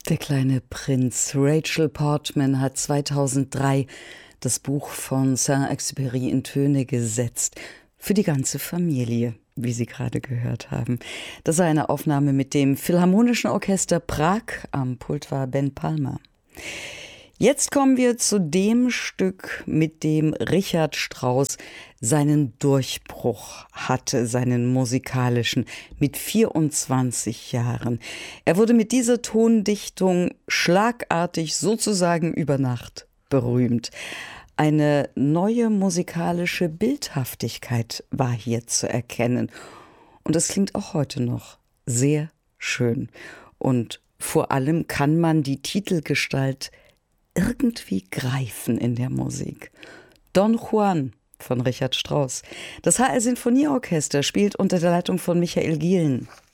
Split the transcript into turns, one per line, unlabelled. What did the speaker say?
Der kleine Prinz. Rachel Portman hat 2003 das Buch von Saint-Exupéry in Töne gesetzt. Für die ganze Familie, wie Sie gerade gehört haben. Das war eine Aufnahme mit dem Philharmonischen Orchester Prag. Am Pult war Ben Palmer. Jetzt kommen wir zu dem Stück, mit dem Richard Strauss seinen Durchbruch hatte, seinen musikalischen, mit 24 Jahren. Er wurde mit dieser Tondichtung schlagartig, sozusagen über Nacht, berühmt. Eine neue musikalische Bildhaftigkeit war hier zu erkennen. Und es klingt auch heute noch sehr schön. Und vor allem kann man die Titelgestalt irgendwie greifen in der Musik. Don Juan von Richard Strauss. Das HR Sinfonieorchester spielt unter der Leitung von Michael Gielen.